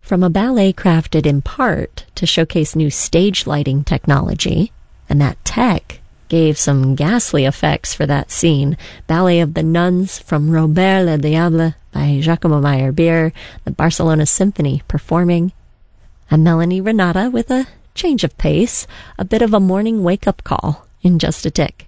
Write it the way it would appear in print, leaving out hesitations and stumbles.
From a ballet crafted in part to showcase new stage lighting technology, and that tech gave some ghastly effects for that scene. Ballet of the Nuns from Robert le Diable by Giacomo Meyerbeer, the Barcelona Symphony performing, and Melanie Renata with a change of pace, a bit of a morning wake-up call in just a tick.